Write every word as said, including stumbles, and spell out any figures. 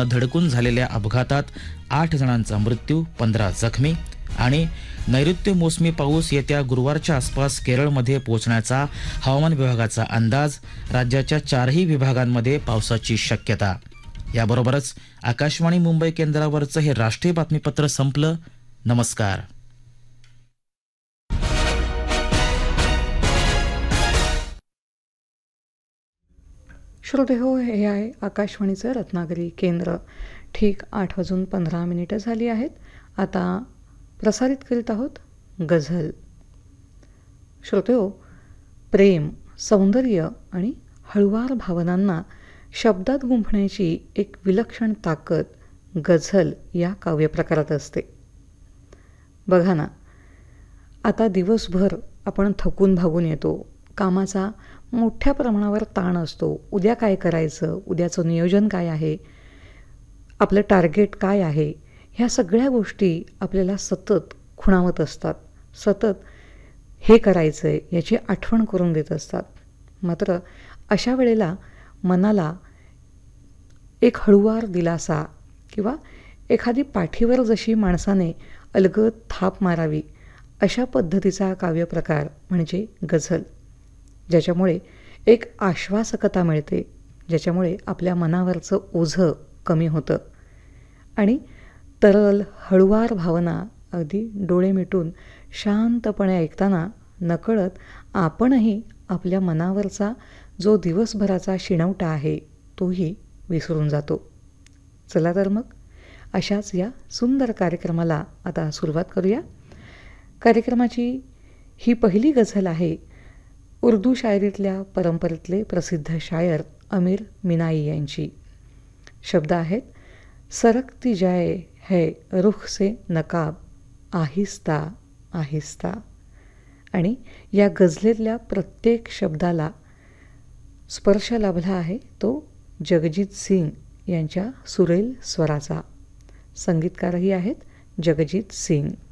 वाहनानं धडकून झालेल्या अपघातात आठ जणांचा मृत्यू, पंधरा जखमी. आणि नैऋत्य मोसमी पाऊस येत्या गुरुवारच्या आसपास केरळमध्ये पोहोचण्याचा हवामान विभागाचा अंदाज. राज्याच्या चारही विभागांमध्ये पावसाची शक्यता. याबरोबरच आकाशवाणी मुंबई केंद्रावरचं हे राष्ट्रीय बातमीपत्र संपलं. नमस्कार. श्रोते हो, हे आहे आकाशवाणीचं रत्नागिरी केंद्र. ठीक आठ वाजून पंधरा मिनिटं झाली आहेत. आता प्रसारित करीत आहोत गझल. श्रोते हो, प्रेम, सौंदर्य आणि हळुवार भावनांना शब्दात गुंफण्याची एक विलक्षण ताकद गझल या काव्यप्रकारात असते. बघा ना, आता दिवसभर आपण थकून भागून येतो. कामाचा मोठ्या प्रमाणावर ताण असतो. उद्या काय करायचं, उद्याचं नियोजन काय आहे, आपलं टार्गेट काय आहे, ह्या सगळ्या गोष्टी आपल्याला सतत खुणावत असतात. सतत हे करायचं आहे याची आठवण करून देत असतात. मात्र अशा वेळेला मनाला एक हळुवार दिलासा किंवा एखादी पाठीवर जशी माणसाने अलगद थाप मारावी अशा पद्धतीचा काव्यप्रकार म्हणजे गझल, ज्याच्यामुळे एक आश्वासकता मिळते, ज्याच्यामुळे आपल्या मनावरचं ओझं कमी होतं आणि तरल हळुवार भावना अगदी डोळे मिटून शांतपणे ऐकताना नकळत आपणही आपल्या मनावरचा जो दिवसभराचा शिणवटा आहे तोही विसरून जातो. चला तर मग अशाच या सुंदर कार्यक्रमाला आता सुरुवात करूया. कार्यक्रमाची ही पहिली गझल आहे उर्दू शायरीतल्या परंपरेतले प्रसिद्ध शायर अमीर मिनाई यांची. शब्द आहेत, सरकती जाए है रुख से नकाब आहिस्ता आहिस्ता. आणि या गझलेतल्या प्रत्येक शब्दाला स्पर्श लाभला आहे तो जगजीत सिंग यांच्या सुरेल स्वराचा. संगीतकारही आहेत जगजीत सिंग.